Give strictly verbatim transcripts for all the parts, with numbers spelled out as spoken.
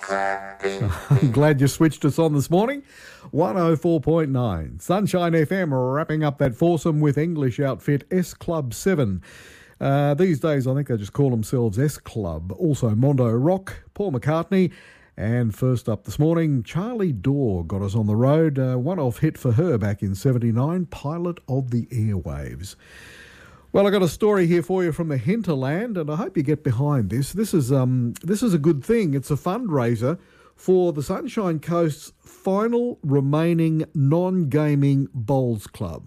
I'm glad you switched us on this morning. one oh four point nine. Sunshine F M wrapping up that foursome with English outfit S Club seven. Uh, these days, I think they just call themselves S Club. Also, Mondo Rock, Paul McCartney. And first up this morning, Charlie Dore got us on the road. Uh, one-off hit for her back in seventy-nine, Pilot of the Airwaves. Well, I got a story here for you from the hinterland, and I hope you get behind this. This is um, this is a good thing. It's a fundraiser for the Sunshine Coast's final remaining non-gaming bowls club.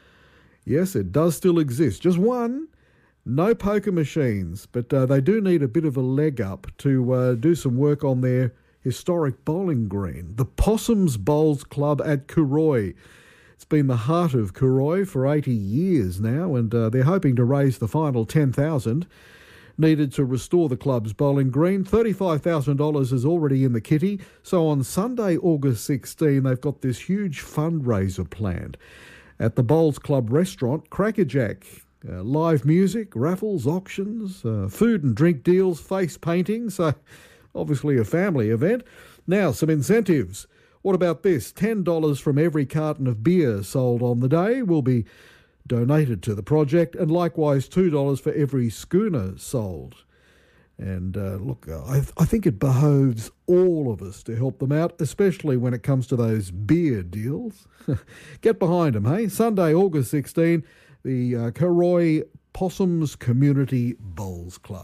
Yes, it does still exist. Just one. No poker machines, but uh, they do need a bit of a leg up to uh, do some work on their historic bowling green. The Possums Bowls Club at Cooroy. It's been the heart of Cooroy for eighty years now, and uh, they're hoping to raise the final ten thousand dollars needed to restore the club's bowling green. thirty-five thousand dollars is already in the kitty, so on Sunday, August sixteenth, they've got this huge fundraiser planned at the Bowls Club restaurant, Crackerjack. Uh, live music, raffles, auctions, uh, food and drink deals, face painting, so obviously a family event. Now, some incentives. What about this? ten dollars from every carton of beer sold on the day will be donated to the project, and likewise two dollars for every schooner sold. And uh, look, I, th- I think it behoves all of us to help them out, especially when it comes to those beer deals. Get behind them, hey? Sunday, August sixteenth, the uh, Cooroy Possums Community Bowls Club.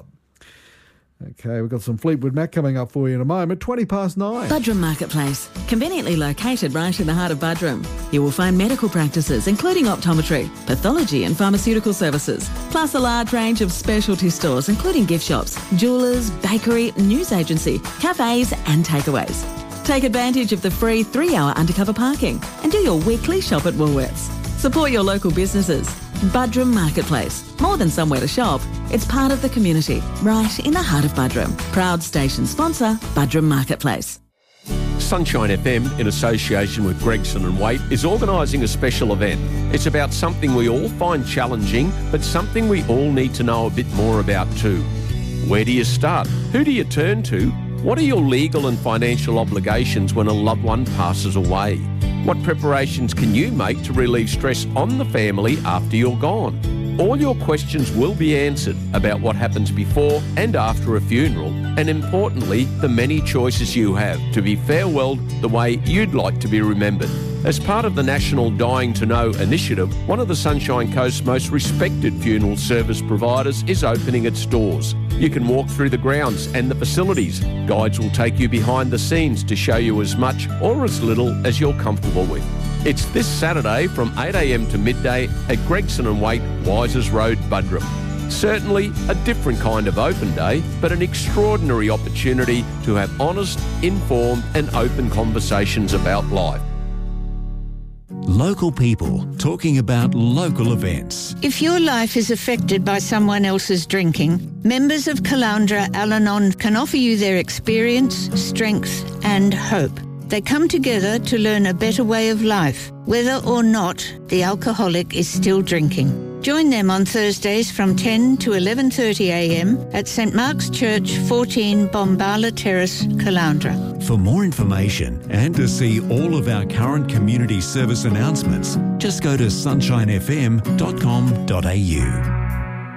Okay, we've got some Fleetwood Mac coming up for you in a moment. twenty past nine. Buderim Marketplace, conveniently located right in the heart of Buderim. You will find medical practices, including optometry, pathology and pharmaceutical services, plus a large range of specialty stores, including gift shops, jewellers, bakery, news agency, cafes and takeaways. Take advantage of the free three-hour undercover parking and do your weekly shop at Woolworths. Support your local businesses. Buderim Marketplace. More than somewhere to shop, it's part of the community, right in the heart of Buderim. Proud station sponsor, Buderim Marketplace. Sunshine F M, in association with Gregson and Waite, is organising a special event. It's about something we all find challenging, but something we all need to know a bit more about too. Where do you start? Who do you turn to? What are your legal and financial obligations when a loved one passes away? What preparations can you make to relieve stress on the family after you're gone? All your questions will be answered about what happens before and after a funeral, and importantly, the many choices you have to be farewelled the way you'd like to be remembered. As part of the National Dying to Know initiative, one of the Sunshine Coast's most respected funeral service providers is opening its doors. You can walk through the grounds and the facilities. Guides will take you behind the scenes to show you as much or as little as you're comfortable with. It's this Saturday from eight a m to midday at Gregson and Waite, Wisers Road, Buderim. Certainly a different kind of open day, but an extraordinary opportunity to have honest, informed and open conversations about life. Local people talking about local events. If your life is affected by someone else's drinking, members of Caloundra Al-Anon can offer you their experience, strength and hope. They come together to learn a better way of life, whether or not the alcoholic is still drinking. Join them on Thursdays from ten to eleven thirty a m at St Mark's Church, fourteen Bombala Terrace, Caloundra. For more information and to see all of our current community service announcements, just go to sunshine f m dot com dot a u.